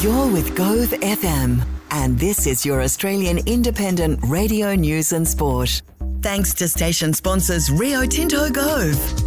You're with Gove FM, and this is your Australian independent radio news and sport. Thanks to station sponsors Rio Tinto Gove.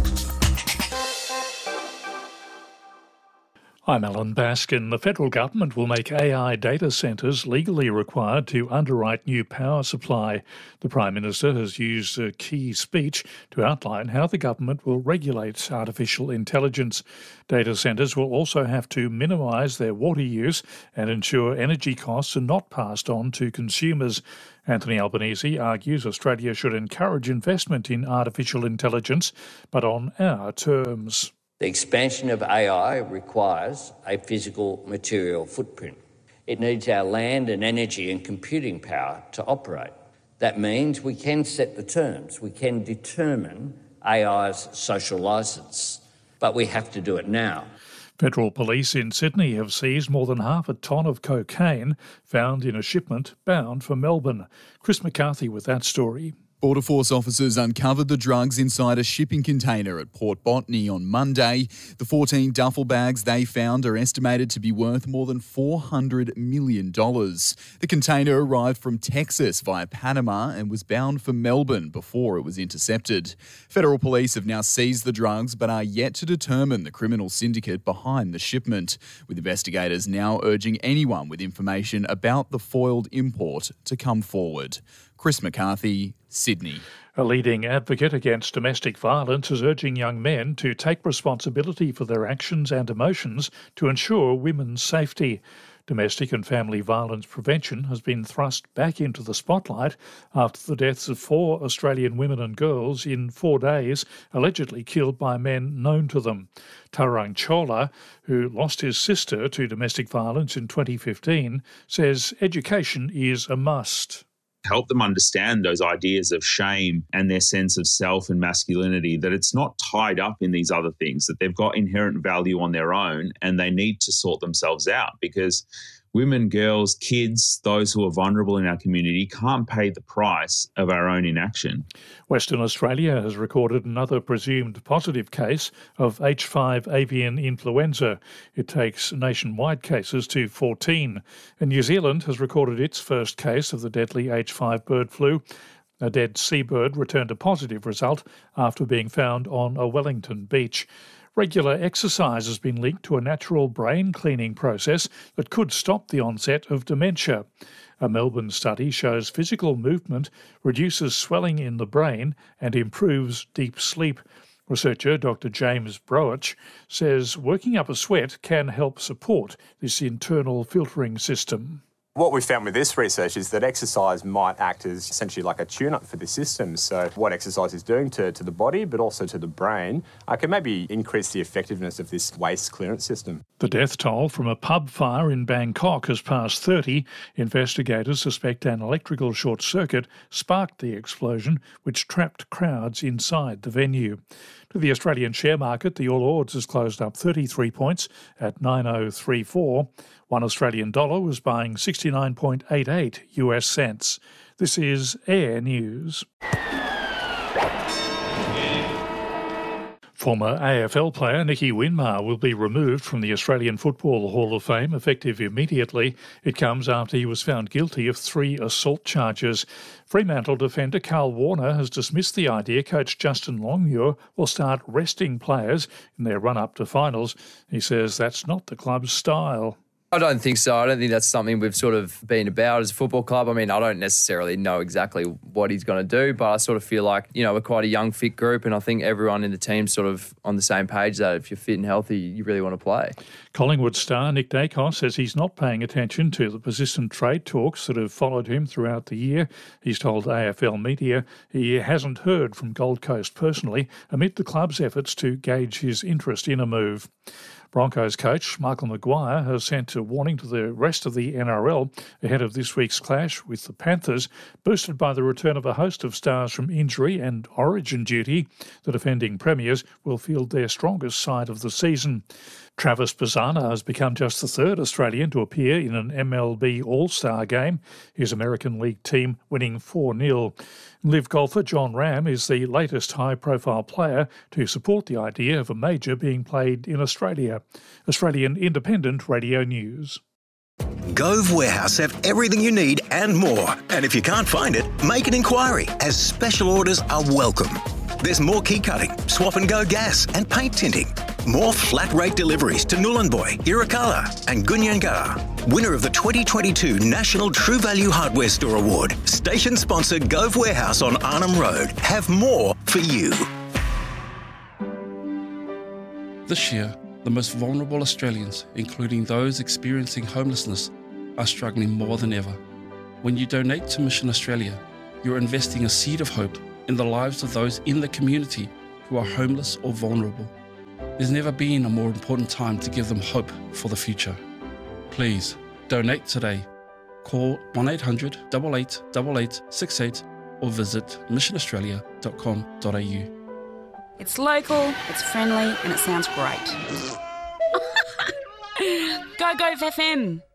I'm Alan Baskin. The federal government will make AI data centres legally required to underwrite new power supply. The Prime Minister has used a key speech to outline how the government will regulate artificial intelligence. Data centres will also have to minimise their water use and ensure energy costs are not passed on to consumers. Anthony Albanese argues Australia should encourage investment in artificial intelligence, but on our terms. The expansion of AI requires a physical material footprint. It needs our land and energy and computing power to operate. That means we can set the terms. We can determine AI's social licence, but we have to do it now. Federal police in Sydney have seized more than half a tonne of cocaine found in a shipment bound for Melbourne. Chris McCarthy with that story. Border Force officers uncovered the drugs inside a shipping container at Port Botany on Monday. The 14 duffel bags they found are estimated to be worth more than $400 million. The container arrived from Texas via Panama and was bound for Melbourne before it was intercepted. Federal police have now seized the drugs but are yet to determine the criminal syndicate behind the shipment, with investigators now urging anyone with information about the foiled import to come forward. Chris McCarthy, Sydney. A leading advocate against domestic violence is urging young men to take responsibility for their actions and emotions to ensure women's safety. Domestic and family violence prevention has been thrust back into the spotlight after the deaths of 4 Australian women and girls in 4 days, allegedly killed by men known to them. Tarang Chola, who lost his sister to domestic violence in 2015, says education is a must. Help them understand those ideas of shame and their sense of self and masculinity, that it's not tied up in these other things, that they've got inherent value on their own and they need to sort themselves out, because women, girls, kids, those who are vulnerable in our community can't pay the price of our own inaction. Western Australia has recorded another presumed positive case of H5 avian influenza. It takes nationwide cases to 14. And New Zealand has recorded its first case of the deadly H5 bird flu. A dead seabird returned a positive result after being found on a Wellington beach. Regular exercise has been linked to a natural brain cleaning process that could stop the onset of dementia. A Melbourne study shows physical movement reduces swelling in the brain and improves deep sleep. Researcher Dr. James Broach says working up a sweat can help support this internal filtering system. What we found with this research is that exercise might act as essentially like a tune-up for the system. So what exercise is doing to the body, but also to the brain, can maybe increase the effectiveness of this waste clearance system. The death toll from a pub fire in Bangkok has passed 30. Investigators suspect an electrical short circuit sparked the explosion, which trapped crowds inside the venue. To the Australian share market, the All Ords has closed up 33 points at 9034. One Australian dollar was buying 69.88 US cents. This is Air News. Former AFL player Nicky Winmar will be removed from the Australian Football Hall of Fame effective immediately. It comes after he was found guilty of 3 assault charges. Fremantle defender Carl Warner has dismissed the idea coach Justin Longmuir will start resting players in their run-up to finals. He says that's not the club's style. I don't think so. I don't think that's something we've sort of been about as a football club. I mean, I don't necessarily know exactly what he's going to do, but I sort of feel like, we're quite a young, fit group, and I think everyone in the team's sort of on the same page that if you're fit and healthy, you really want to play. Collingwood star Nick Dacos says he's not paying attention to the persistent trade talks that have followed him throughout the year. He's told AFL media he hasn't heard from Gold Coast personally amid the club's efforts to gauge his interest in a move. Broncos coach Michael Maguire has sent a warning to the rest of the NRL ahead of this week's clash with the Panthers, boosted by the return of a host of stars from injury and origin duty. The defending premiers will field their strongest side of the season. Travis Bazzana has become just the 3rd Australian to appear in an MLB All-Star game, his American League team winning 4-0. Live golfer John Ram is the latest high-profile player to support the idea of a major being played in Australia. Australian Independent Radio News. Gove Warehouse have everything you need and more. And if you can't find it, make an inquiry, as special orders are welcome. There's more key cutting, swap and go gas and paint tinting. More flat rate deliveries to Nhulunbuy, Irukala and Gudyangarra. Winner of the 2022 National True Value Hardware Store Award. Station sponsor Gove Warehouse on Arnhem Road. Have more for you. This year, the most vulnerable Australians, including those experiencing homelessness, are struggling more than ever. When you donate to Mission Australia, you're investing a seed of hope in the lives of those in the community who are homeless or vulnerable. There's never been a more important time to give them hope for the future. Please, donate today. Call 1800 88 88 68 or visit missionaustralia.com.au. It's local, it's friendly, and it sounds great. Go Gove FM!